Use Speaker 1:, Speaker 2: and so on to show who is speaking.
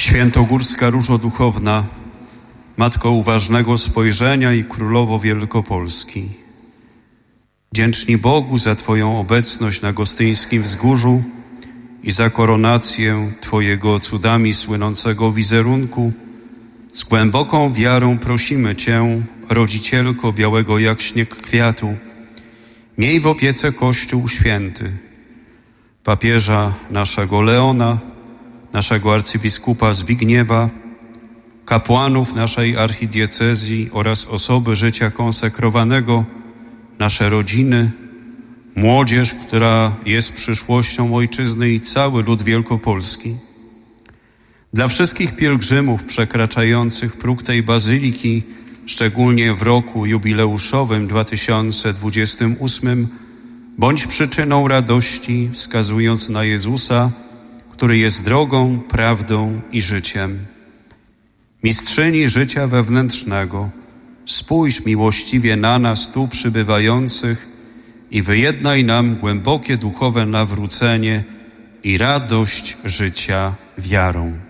Speaker 1: Świętogórska Różo Duchowna, Matko uważnego spojrzenia i Królowo Wielkopolski, wdzięczni Bogu za Twoją obecność na Gostyńskim Wzgórzu i za koronację Twojego cudami słynącego wizerunku, z głęboką wiarą prosimy Cię, Rodzicielko białego jak śnieg kwiatu, miej w opiece Kościół święty, papieża naszego Leona, naszego arcybiskupa Zbigniewa, kapłanów naszej archidiecezji oraz osoby życia konsekrowanego, nasze rodziny, młodzież, która jest przyszłością ojczyzny i cały lud wielkopolski. Dla wszystkich pielgrzymów przekraczających próg tej bazyliki, szczególnie w roku jubileuszowym 2028, bądź przyczyną radości, wskazując na Jezusa, który jest drogą, prawdą i życiem. Mistrzyni życia wewnętrznego, spójrz miłościwie na nas tu przybywających i wyjednaj nam głębokie duchowe nawrócenie i radość życia wiarą.